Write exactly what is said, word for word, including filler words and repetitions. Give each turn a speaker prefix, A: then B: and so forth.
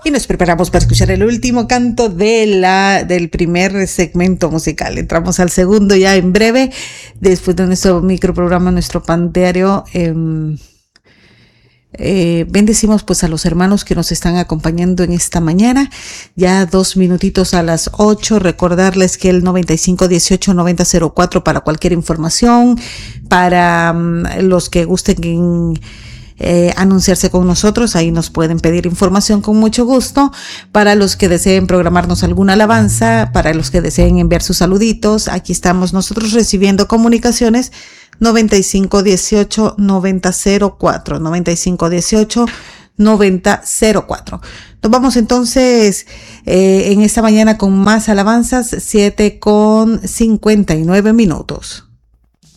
A: y nos preparamos para escuchar el último canto de la, del primer segmento musical. Entramos al segundo ya en breve, después de nuestro microprograma, nuestro panteario. Eh, Eh, bendecimos pues a los hermanos que nos están acompañando en esta mañana, ya dos minutitos a las ocho. Recordarles que el noventa y cinco dieciocho noventa cero cuatro para cualquier información, para um, los que gusten en, eh, anunciarse con nosotros, ahí nos pueden pedir información con mucho gusto. Para los que deseen programarnos alguna alabanza, para los que deseen enviar sus saluditos, aquí estamos nosotros recibiendo comunicaciones. noventa y cinco dieciocho noventa cero cuatro, noventa y cinco dieciocho noventa cero cuatro. Nos vamos entonces eh, en esta mañana con más alabanzas, siete con cincuenta y nueve minutos.